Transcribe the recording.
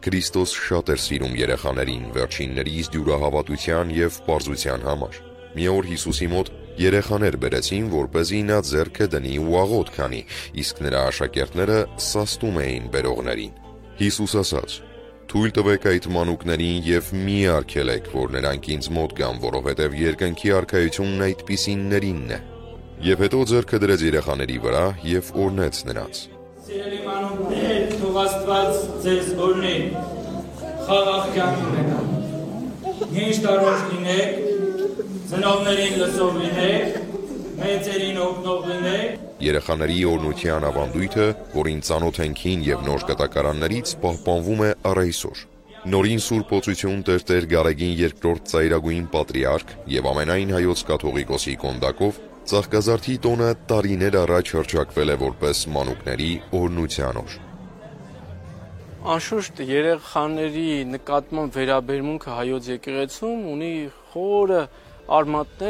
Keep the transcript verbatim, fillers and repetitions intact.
Քրիստոս շատ էր սիրում երեխաներին վերջիններիս դյուրահավատության և պարզության համար։ Մի օր Հիսուսի մոտ երեխաներ բերեցին, որպեսզի նա ձեռքը դնի ու աղոթք անի, իսկ նրա աշակերտները սաստում էին բերողներին։ Հիսուս ասաց. «Թույլ տվեք այդ մանուկներին և մի արգելեք, որ նրանք ինձ մոտ գան, որովհետև երկնքի արքայությունն այդպիսիններինն է»։ Եվ հետո ձեռքը դրեց երեխաների վրա և օրհնեց նրանց։ Սիրելի մանուկներ, թող Աստված ձեզ օրհնի, խաղաղ կյանք ունենաք, միշտ առողջ լինեք, ծնողներին լսող լինեք, մեծերին օգնող լինեք։ Երեխաների օրհնության ավանդույթը, որին ծանոթ ենք հին և նոր կտակարաններից, պահպանվում է առ այսօր։ Նորին Սուրբ Օծություն Տեր-Տեր Գարեգին երկրորդ ծայրագույն պատրիարք և ամենայն հայոց կաթողիկոսի կոնդակով Ծաղկազարդի տոնը տարիներ առաջ հռչակվել է որպես մանուկների օրհնության օր։ Անշուշտ երեխաների նկատմամբ վերաբերմունքը հայոց եկեղեցում ունի խորը արմատներ